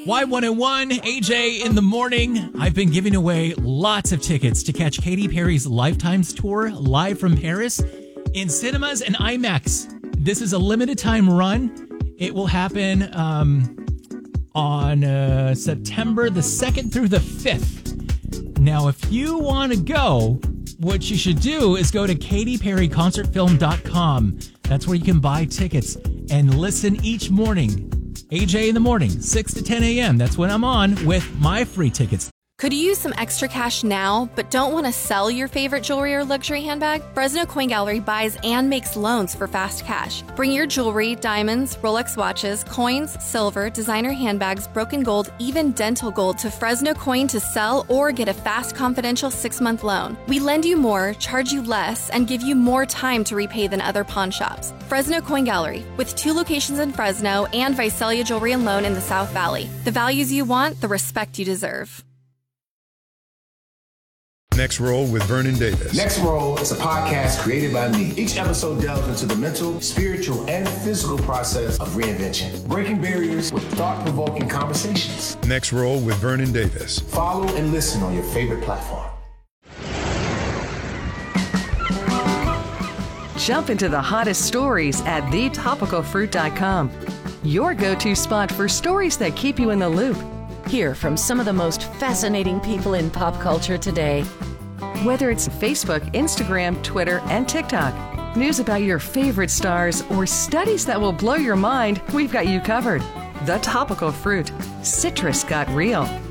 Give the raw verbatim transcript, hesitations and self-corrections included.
Y one oh one, A J in the morning. I've been giving away lots of tickets to catch Katy Perry's Lifetimes tour live from Paris in cinemas and IMAX. This is a limited time run. It will happen um, on uh, September the second through the fifth. Now, if you want to go, what you should do is go to katy perry concert film dot com. That's where you can buy tickets and listen each morning. A J in the morning, six to ten a.m. That's when I'm on with my free tickets. Could you use some extra cash now, but don't want to sell your favorite jewelry or luxury handbag? Fresno Coin Gallery buys and makes loans for fast cash. Bring your jewelry, diamonds, Rolex watches, coins, silver, designer handbags, broken gold, even dental gold to Fresno Coin to sell or get a fast, confidential six-month loan. We lend you more, charge you less, and give you more time to repay than other pawn shops. Fresno Coin Gallery, with two locations in Fresno and Visalia Jewelry and Loan in the South Valley. The values you want, the respect you deserve. Next Roll with Vernon Davis. Next Roll is a podcast created by me. Each episode delves into the mental, spiritual, and physical process of reinvention, breaking barriers with thought-provoking conversations. Next Roll with Vernon Davis. Follow and listen on your favorite platform. Jump into the hottest stories at the topical fruit dot com. Your go-to spot for stories that keep you in the loop. Hear from some of the most fascinating people in pop culture today. Whether it's Facebook, Instagram, Twitter, and TikTok, news about your favorite stars, or studies that will blow your mind, we've got you covered. The Topical Fruit. Citrus got real.